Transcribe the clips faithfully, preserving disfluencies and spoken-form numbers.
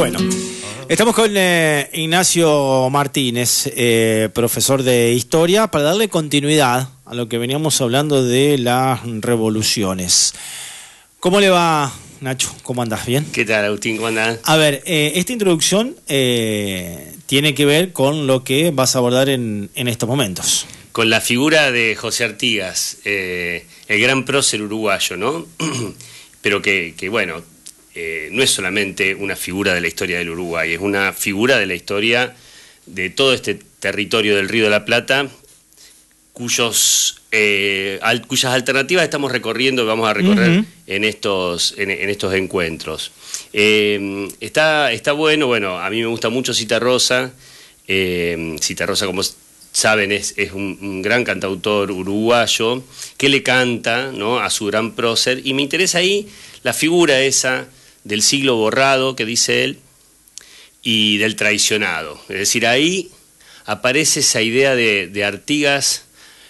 Bueno, estamos con eh, Ignacio Martínez, eh, profesor de Historia, para darle continuidad a lo que veníamos hablando de las revoluciones. ¿Cómo le va, Nacho? ¿Cómo andás? ¿Bien? ¿Qué tal, Agustín? ¿Cómo andás? A ver, eh, esta introducción eh, tiene que ver con lo que vas a abordar en, en estos momentos. Con la figura de José Artigas, eh, el gran prócer uruguayo, ¿no? Pero que, que bueno, eh, no es solamente una figura de la historia del Uruguay, es una figura de la historia de todo este territorio del Río de la Plata, cuyos, eh, al, cuyas alternativas estamos recorriendo, vamos a recorrer uh-huh. en, estos, en, en estos encuentros. Eh, está, está bueno, bueno, a mí me gusta mucho Citarrosa, eh, Citarrosa como saben es, es un, un gran cantautor uruguayo que le canta, ¿no?, a su gran prócer, y me interesa ahí la figura esa del siglo borrado, que dice él, y del traicionado. Es decir, ahí aparece esa idea de, de Artigas,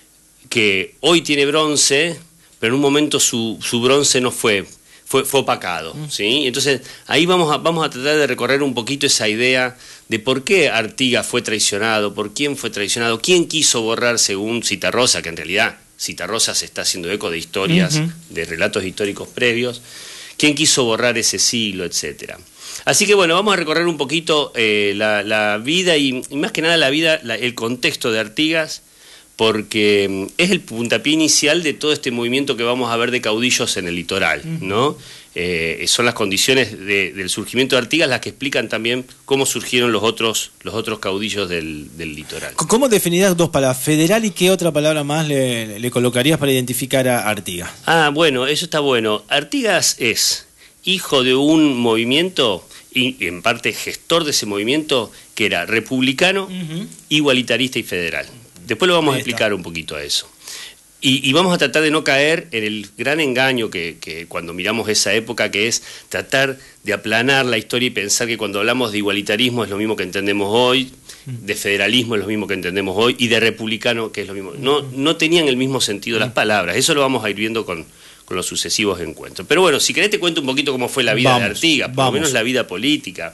que hoy tiene bronce, pero en un momento su, su bronce no fue, fue, fue opacado, ¿sí? Entonces ahí vamos a, vamos a tratar de recorrer un poquito esa idea de por qué Artigas fue traicionado, por quién fue traicionado, quién quiso borrar según Citarrosa, que en realidad Citarrosa se está haciendo eco de historias, uh-huh. de relatos históricos previos, quién quiso borrar ese siglo, etcétera. Así que bueno, vamos a recorrer un poquito eh, la, la vida y, y más que nada la vida, la, el contexto de Artigas, porque es el puntapié inicial de todo este movimiento que vamos a ver de caudillos en el litoral, ¿no? Eh, son las condiciones de, del surgimiento de Artigas las que explican también cómo surgieron los otros, los otros caudillos del, del litoral. ¿Cómo definirías dos palabras, federal, y qué otra palabra más le, le colocarías para identificar a Artigas? Ah, bueno, eso está bueno. Artigas es hijo de un movimiento, y en parte gestor de ese movimiento, que era republicano, uh-huh. igualitarista y federal. Después lo vamos a explicar un poquito a eso. Y, y vamos a tratar de no caer en el gran engaño que, que cuando miramos esa época, que es tratar de aplanar la historia y pensar que cuando hablamos de igualitarismo es lo mismo que entendemos hoy, de federalismo es lo mismo que entendemos hoy, y de republicano que es lo mismo. No, no tenían el mismo sentido las palabras. Eso lo vamos a ir viendo con, con los sucesivos encuentros. Pero bueno, si querés te cuento un poquito cómo fue la vida vamos, de Artigas, por vamos. lo menos la vida política.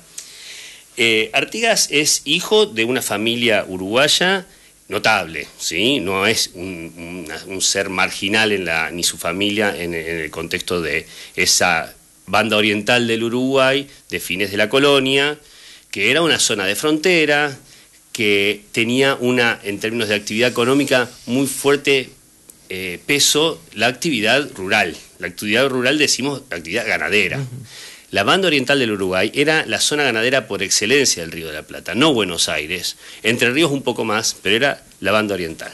Eh, Artigas es hijo de una familia uruguaya notable, ¿sí? No es un, un, un ser marginal en la, ni su familia en, en el contexto de esa banda oriental del Uruguay, de fines de la colonia, que era una zona de frontera, que tenía una, en términos de actividad económica, muy fuerte eh, peso la actividad rural. La actividad rural decimos actividad ganadera. Uh-huh. La banda oriental del Uruguay era la zona ganadera por excelencia del Río de la Plata, no Buenos Aires. Entre Ríos un poco más, pero era la banda oriental.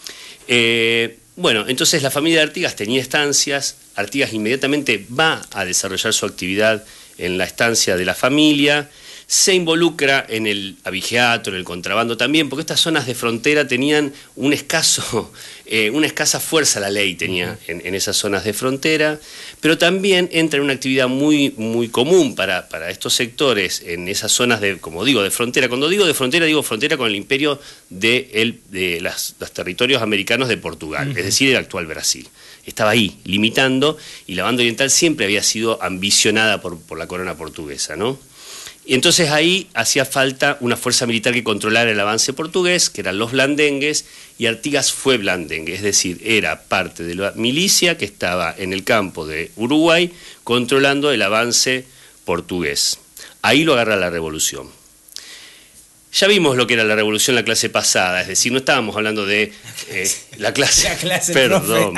Eh, bueno, entonces la familia de Artigas tenía estancias. Artigas inmediatamente va a desarrollar su actividad en la estancia de la familia. Se involucra en el abigeato, en el contrabando también, porque estas zonas de frontera tenían un escaso, eh, una escasa fuerza la ley tenía en, en esas zonas de frontera, pero también entra en una actividad muy, muy común para, para estos sectores en esas zonas de, como digo, de frontera. Cuando digo de frontera, digo frontera con el imperio de, el, de las, los territorios americanos de Portugal, uh-huh. es decir, el actual Brasil. Estaba ahí, limitando, y la banda oriental siempre había sido ambicionada por, por la corona portuguesa, ¿no? Y entonces ahí hacía falta una fuerza militar que controlara el avance portugués, que eran los blandengues, y Artigas fue blandengue, es decir, era parte de la milicia que estaba en el campo de Uruguay controlando el avance portugués. Ahí lo agarra la revolución. Ya vimos lo que era la revolución en la clase pasada, es decir, no estábamos hablando de eh, la clase... La clase perdón.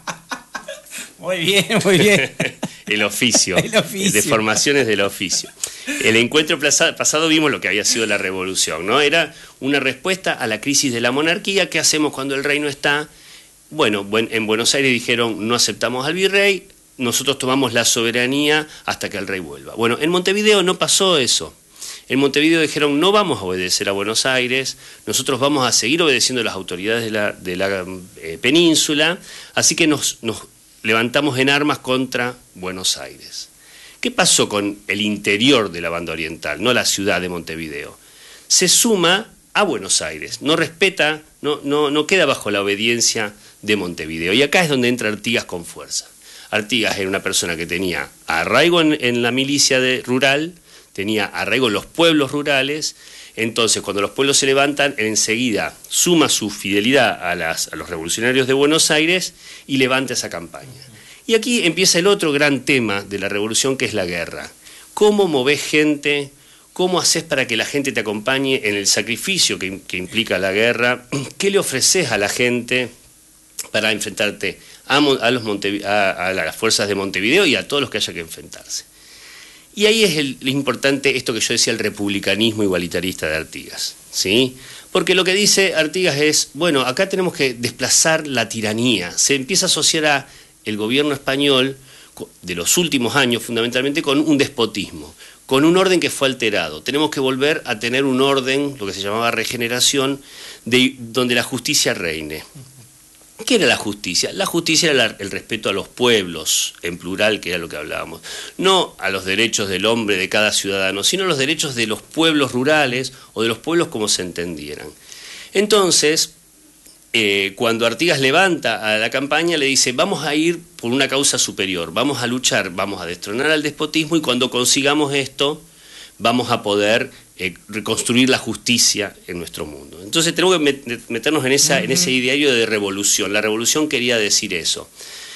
Muy bien, muy bien. El oficio, el oficio. Deformaciones del oficio. El encuentro pasado vimos lo que había sido la revolución, ¿no? Era una respuesta a la crisis de la monarquía. ¿Qué hacemos cuando el rey no está? Bueno, en Buenos Aires dijeron no aceptamos al virrey, nosotros tomamos la soberanía hasta que el rey vuelva. Bueno, en Montevideo no pasó eso. En Montevideo dijeron no vamos a obedecer a Buenos Aires, nosotros vamos a seguir obedeciendo a las autoridades de la, de la eh, península, así que nos... nos levantamos en armas contra Buenos Aires. ¿Qué pasó con el interior de la banda oriental, no la ciudad de Montevideo? Se suma a Buenos Aires, no respeta, no, no, no queda bajo la obediencia de Montevideo. Y acá es donde entra Artigas con fuerza. Artigas era una persona que tenía arraigo en, en la milicia de, rural, tenía arraigo en los pueblos rurales. Entonces, cuando los pueblos se levantan, él enseguida suma su fidelidad a, las, a los revolucionarios de Buenos Aires y levanta esa campaña. Y aquí empieza el otro gran tema de la revolución, que es la guerra. ¿Cómo movés gente? ¿Cómo haces para que la gente te acompañe en el sacrificio que, que implica la guerra? ¿Qué le ofreces a la gente para enfrentarte a, a, los Montevi- a, a las fuerzas de Montevideo y a todos los que haya que enfrentarse? Y ahí es el, importante esto que yo decía, el republicanismo igualitarista de Artigas, ¿sí? Porque lo que dice Artigas es, bueno, acá tenemos que desplazar la tiranía. Se empieza a asociar a el gobierno español de los últimos años, fundamentalmente, con un despotismo, con un orden que fue alterado. Tenemos que volver a tener un orden, lo que se llamaba regeneración, de, donde la justicia reine. ¿Qué era la justicia? La justicia era la, el respeto a los pueblos, en plural, que era lo que hablábamos. No a los derechos del hombre, de cada ciudadano, sino a los derechos de los pueblos rurales o de los pueblos como se entendieran. Entonces, eh, cuando Artigas levanta a la campaña, le dice, vamos a ir por una causa superior, vamos a luchar, vamos a destronar al despotismo y cuando consigamos esto, vamos a poder eh, reconstruir la justicia en nuestro mundo. Entonces tenemos que met meternos en, esa, uh-huh. en ese ideario de revolución. La revolución quería decir eso,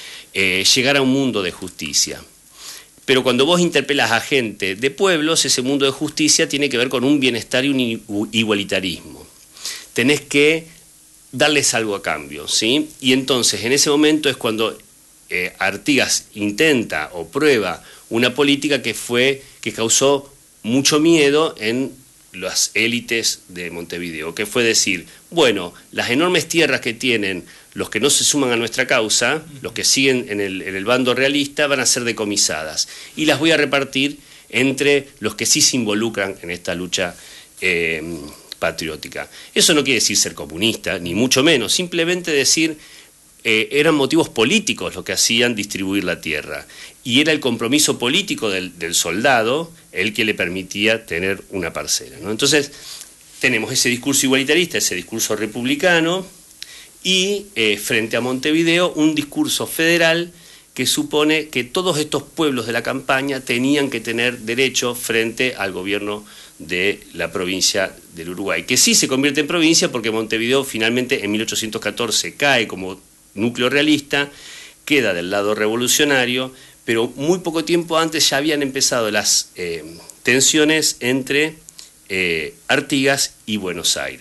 eh, llegar a un mundo de justicia. Pero cuando vos interpelas a gente de pueblos, ese mundo de justicia tiene que ver con un bienestar y un igualitarismo. Tenés que darles algo a cambio, ¿sí? Y entonces en ese momento es cuando eh, Artigas intenta o prueba una política que fue, que causó mucho miedo en las élites de Montevideo, que fue decir, bueno, las enormes tierras que tienen los que no se suman a nuestra causa, los que siguen en el, en el bando realista, van a ser decomisadas y las voy a repartir entre los que sí se involucran en esta lucha eh, patriótica. Eso no quiere decir ser comunista, ni mucho menos, simplemente decir eh, eran motivos políticos lo que hacían distribuir la tierra y era el compromiso político del, del soldado el que le permitía tener una parcela, ¿no? Entonces tenemos ese discurso igualitarista, ese discurso republicano y eh, frente a Montevideo un discurso federal que supone que todos estos pueblos de la campaña tenían que tener derecho frente al gobierno de la provincia del Uruguay, que sí se convierte en provincia porque Montevideo finalmente en mil ochocientos catorce cae como núcleo realista, queda del lado revolucionario, pero muy poco tiempo antes ya habían empezado las eh, tensiones entre eh, Artigas y Buenos Aires.